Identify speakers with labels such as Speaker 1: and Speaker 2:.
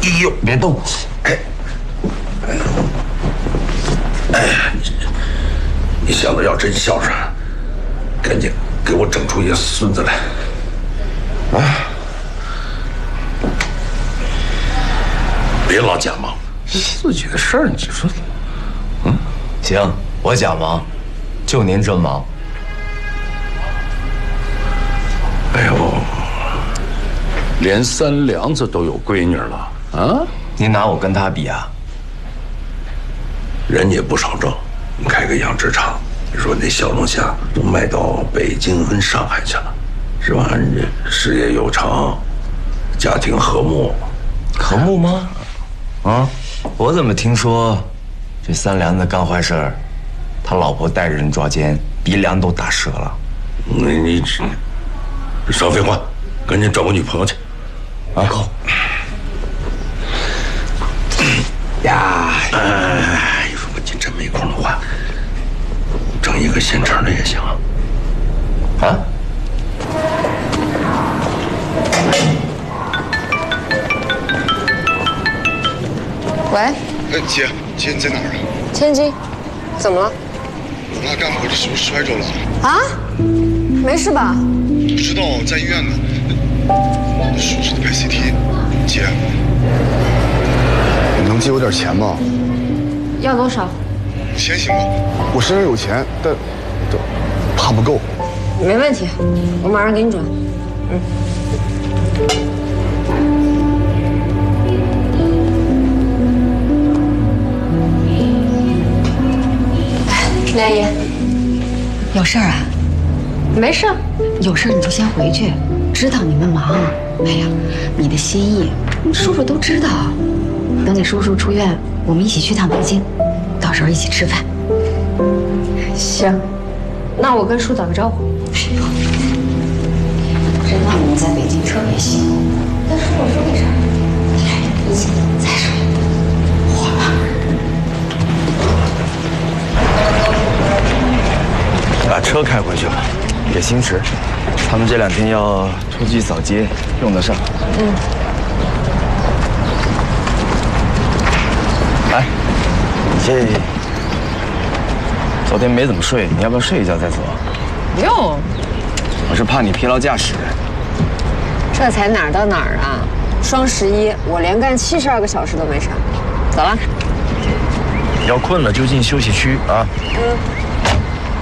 Speaker 1: 哎呦，别动！你小子要真孝顺，赶紧给我整出一个孙子来！啊！别老假忙，自己的事儿你就说，
Speaker 2: 行，我假忙，就您真忙。
Speaker 1: 哎呦，连三娘子都有闺女了啊！
Speaker 2: 您拿我跟她比啊？
Speaker 1: 人家也不少挣，开个养殖场，你说那小龙虾都卖到北京跟上海去了，是吧？人家事业有成，家庭和睦。
Speaker 2: 和睦吗？啊，我怎么听说这三梁子干坏事儿，他老婆带着人抓奸，鼻梁都打折了。
Speaker 1: 你少废话，赶紧找个女朋友去。
Speaker 2: 啊！
Speaker 1: 呀，如果你真没空的话，整一个现成的也行。
Speaker 2: 啊？
Speaker 3: 喂，
Speaker 4: 哎，姐，你在哪儿啊？
Speaker 3: 千金，怎么了？
Speaker 4: 我妈干活的时候摔着了。
Speaker 3: 啊？没事吧？
Speaker 4: 不知道，在医院呢。手术得拍 CT。姐，你能借我点钱吗？
Speaker 3: 要多少？
Speaker 4: 5000行吗？我身上有钱，但怕不够。
Speaker 3: 没问题，我马上给你转。梁姨，
Speaker 5: 有事儿啊？
Speaker 3: 没事，
Speaker 5: 有事儿你就先回去，知道你们忙。哎呀，你的心意，叔叔都知道。等你叔叔出院，我们一起去趟北京，到时候一起吃饭。
Speaker 3: 行，那我跟叔打个招呼。
Speaker 5: 真让你们在北京特别辛苦，但是我说为啥？一起再说，火了。
Speaker 2: 把车开回去吧，给星驰，他们这2天要突击扫街，用得上。哎，你这昨天没怎么睡，你要不要睡一觉再走？
Speaker 3: 不用，
Speaker 2: 我是怕你疲劳驾驶。
Speaker 3: 这才哪儿到哪儿啊？双11，我连干72个小时都没啥。走了。
Speaker 2: 要困了就进休息区啊。